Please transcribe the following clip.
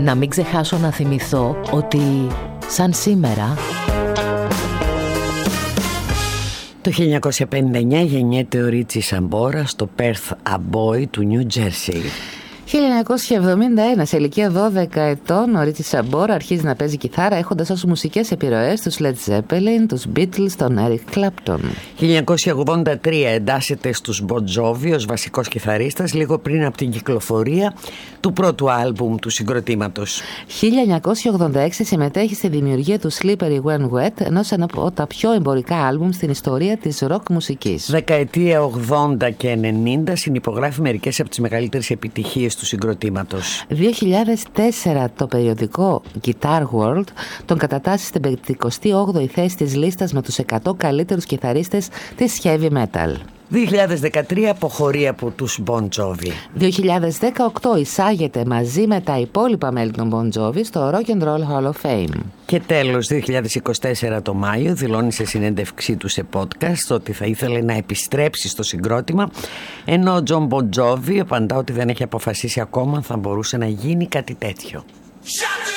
Να μην ξεχάσω να θυμηθώ ότι σαν σήμερα το 1959 γεννιέται ο Ρίτσι Σαμπόρα στο Perth Amboy του Νιου Τζέρσι. 1971, σε ηλικία 12 ετών, ο Ρίτσι Σαμπόρα αρχίζει να παίζει κιθάρα έχοντας ως μουσικές επιρροές τους Led Zeppelin, τους Beatles, τον Eric Clapton. 1983 εντάσσεται στους Bon Jovi ως βασικός κιθαρίστας λίγο πριν από την κυκλοφορία του πρώτου άλμπουμ του συγκροτήματος. 1986 συμμετέχει στη δημιουργία του Slippery When Wet, ενός από τα πιο εμπορικά άλμπουμ στην ιστορία της ροκ μουσικής. Δεκαετία 80 και 90 συνυπογράφει μερικές από τις μεγαλύτερες επιτυχίες του συγκροτήματος. 2004 το περιοδικό Guitar World τον κατατάσσει στην 58η θέση της λίστας με τους 100 καλύτερους κιθαρίστες της heavy metal. 2013 αποχωρεί από τους Bon Jovi. 2018 εισάγεται μαζί με τα υπόλοιπα μέλη των Bon Jovi στο Rock and Roll Hall of Fame. Και τέλος 2024 το Μάιο δηλώνει σε συνέντευξή του σε podcast ότι θα ήθελε να επιστρέψει στο συγκρότημα, ενώ ο John Bon Jovi απαντά ότι δεν έχει αποφασίσει ακόμα αν θα μπορούσε να γίνει κάτι τέτοιο.